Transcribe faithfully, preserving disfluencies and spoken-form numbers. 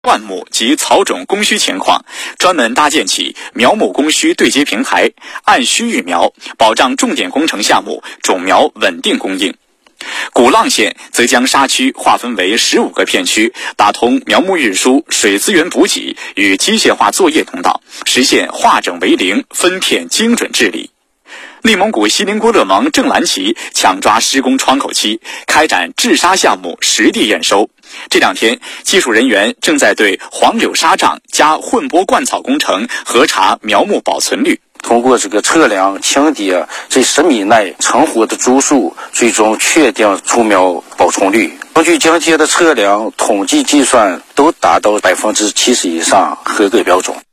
灌木及草种供需情况，专门搭建起苗木供需对接平台，按需育苗，保障重点工程项目种苗稳定供应。鼓浪县则将沙区划分为十五个片区，打通苗木运输、水资源补给与机械化作业通道，实现化整为零、分片精准治理。内蒙古锡林郭勒盟正蓝旗抢抓施工窗口期，开展治沙项目实地验收。这两天，技术人员正在对黄柳沙障加混播灌草工程核查苗木保存率。 通过这个测量倾跌这十米内成活的株数，最终确定株苗保存率。根据经济的测量、统计计算，都达到百分之七十以上合格标准。